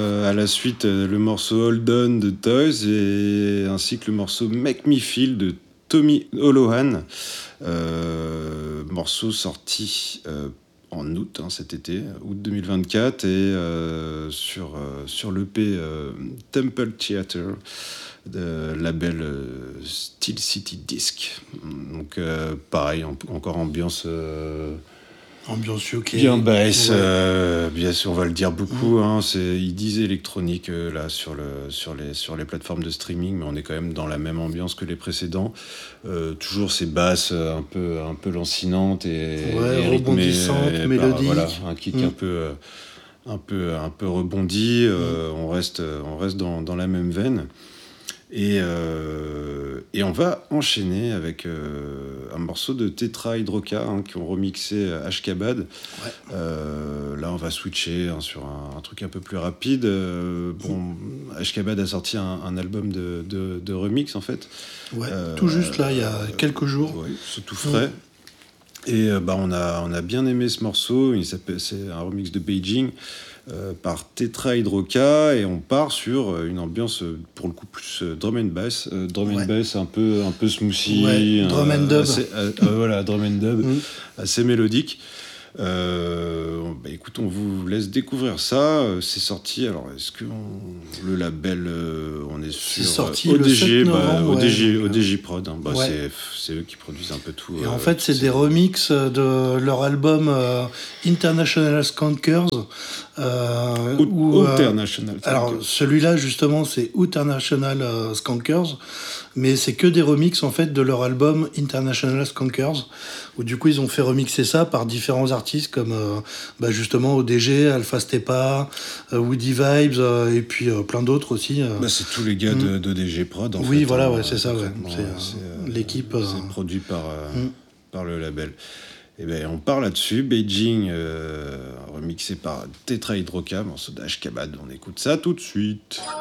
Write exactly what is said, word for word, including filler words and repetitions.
Euh, à la suite, euh, le morceau Hold On de Toys et ainsi que le morceau Make Me Feel de Tommy Holohan. Euh, morceau sorti euh, en août, hein, cet été, août deux mille vingt-quatre, et euh, sur, euh, sur l'E P euh, Temple Theater, de label euh, Steel City Disc. Donc euh, pareil, en, encore ambiance... Euh, Ambiance UK. Bien bass, Ouais. euh, bien sûr, on va le dire beaucoup. Mmh. Hein, c'est, ils disent électronique euh, là sur, le, sur, les, sur les plateformes de streaming, mais on est quand même dans la même ambiance que les précédents. Euh, toujours ces basses euh, un peu, un peu lancinantes et, ouais, et rythmées, rebondissantes, par, mélodiques. voilà, un kick mmh. un peu, euh, un peu, un peu rebondi. Euh, mmh. On reste, on reste dans, dans la même veine. Et, euh, et on va enchaîner avec euh, un morceau de Tetra Hydroca hein, qui ont remixé Ashkabad. Ouais. Euh, là, on va switcher hein, sur un, un truc un peu plus rapide. Euh, bon, Ashkabad a sorti un, un album de, de, de remix en fait. Ouais, euh, tout juste là, il y a euh, quelques jours. Ouais, c'est tout frais. Ouais. Et euh, bah, on, a, on a bien aimé ce morceau. Il s'appelle, c'est un remix de Beijing. Euh, par Tetra Hydroca, et on part sur euh, une ambiance euh, pour le coup plus euh, drum and bass, euh, drum ouais. and bass un peu un peu smoothie, ouais, drum and dub, assez, euh, euh, voilà, drum and dub, mm. assez mélodique. Euh, bah, écoute, on vous laisse découvrir ça. C'est sorti. Alors, est-ce que on, le label, euh, on est sur c'est sorti O D G, le sept novembre, bah, O D G, ouais. O D G Prod. Hein, bah, ouais. c'est, c'est eux qui produisent un peu tout. Et euh, en fait, c'est, c'est des remixes de leur album euh, International Skankers. Euh, où, International. Euh, alors, celui-là, justement, c'est International euh, Skankers. Mais c'est que des remixes en fait de leur album International Skankers, où du coup ils ont fait remixer ça par différents artistes comme euh, bah justement O D G, Alpha Stepa, euh, Woody Vibes euh, et puis euh, plein d'autres aussi. Euh. Bah, c'est tous les gars de, d'O D G Prod. En oui, fait, voilà, hein, ouais, c'est ça, ouais. C'est, euh, c'est l'équipe. Euh, euh... c'est produit par euh, mm. par le label. Et ben on part là-dessus. Beijing, euh, remixé par Tetra Hydroca, morceau d'Ashkabad. On écoute ça tout de suite.